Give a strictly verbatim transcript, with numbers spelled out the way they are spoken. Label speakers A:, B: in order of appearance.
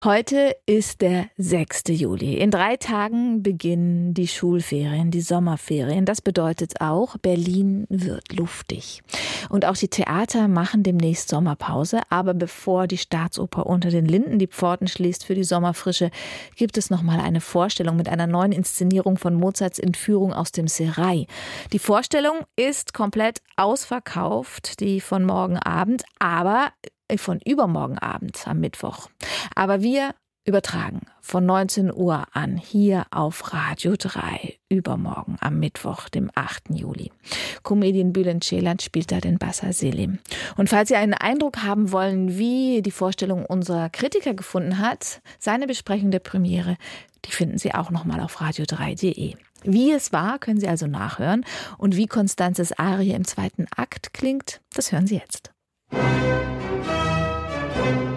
A: Heute ist der sechste Juli. In drei Tagen beginnen die Schulferien, die Sommerferien. Das bedeutet auch, Berlin wird luftig. Und auch die Theater machen demnächst Sommerpause. Aber bevor die Staatsoper Unter den Linden die Pforten schließt für die Sommerfrische, gibt es noch mal eine Vorstellung mit einer neuen Inszenierung von Mozarts Entführung aus dem Serail. Die Vorstellung ist komplett ausverkauft, die von morgen Abend, aber von übermorgen Abend am Mittwoch. Aber wir übertragen von neunzehn Uhr an hier auf Radio drei übermorgen am Mittwoch, dem achten Juli. Comedian Bülent Ceylan spielt da den Bassa Selim. Und falls Sie einen Eindruck haben wollen, wie die Vorstellung unserer Kritiker gefunden hat, seine Besprechung der Premiere, die finden Sie auch nochmal auf radio drei punkt de. Wie es war, können Sie also nachhören. Und wie Constanzes Arie im zweiten Akt klingt, das hören Sie jetzt. Thank you.